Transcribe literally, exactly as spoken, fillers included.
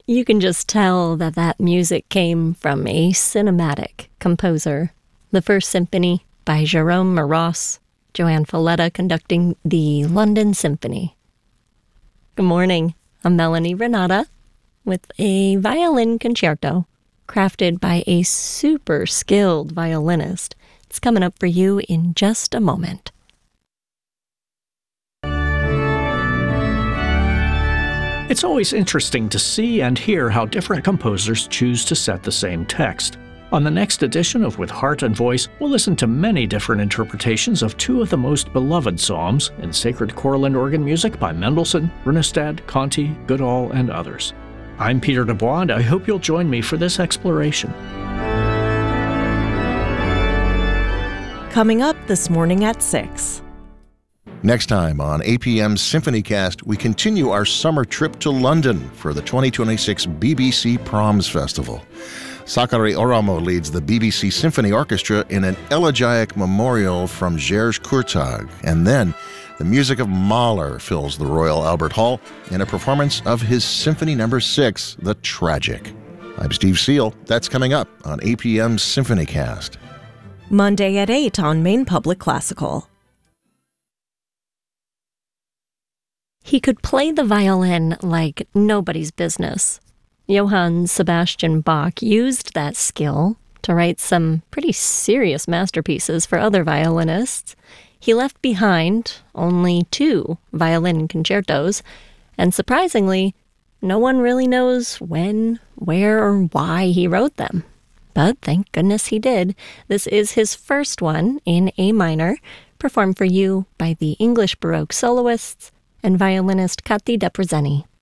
You can just tell that that music came from a cinematic composer. The First Symphony by Jerome Maross, Joanne Falletta conducting the London Symphony. Good morning, I'm Melanie Renata with a violin concerto crafted by a super skilled violinist. It's coming up for you in just a moment. It's always interesting to see and hear how different composers choose to set the same text. On the next edition of With Heart and Voice, we'll listen to many different interpretations of two of the most beloved psalms in sacred choral organ music by Mendelssohn, Runestad, Conti, Goodall, and others. I'm Peter Dubois, and I hope you'll join me for this exploration. Coming up this morning at six. Next time on A P M's SymphonyCast, we continue our summer trip to London for the twenty twenty-six B B C Proms Festival. Sakari Oramo leads the B B C Symphony Orchestra in an elegiac memorial from Jerzy Kurtag. And then the music of Mahler fills the Royal Albert Hall in a performance of his Symphony Number six, The Tragic. I'm Steve Seal. That's coming up on A P M's SymphonyCast. Monday at eight on Maine Public Classical. He could play the violin like nobody's business. Johann Sebastian Bach used that skill to write some pretty serious masterpieces for other violinists. He left behind only two violin concertos, and surprisingly, no one really knows when, where, or why he wrote them. But thank goodness he did. This is his first one in A minor, performed for you by the English Baroque soloists and violinist Kati Deprezeni.